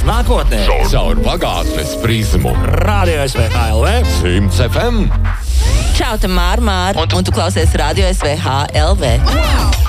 nākotnē. Caur pagātnes prizmu. Radio SVH LV 100 FM. Čau, te Mārmār, un tu klausies Radio SVH LV.